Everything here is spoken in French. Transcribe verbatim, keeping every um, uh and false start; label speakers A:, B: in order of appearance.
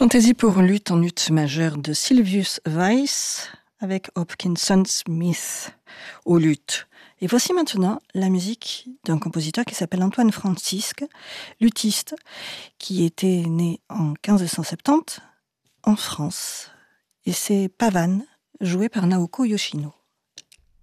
A: Fantaisie pour luth en ut majeur de Sylvius Weiss avec Hopkinson Smith au luth. Et voici maintenant la musique d'un compositeur qui s'appelle Antoine Francisque, luthiste, qui était né en quinze cent soixante-dix en France. Et c'est Pavane, joué par Naoko Yoshino.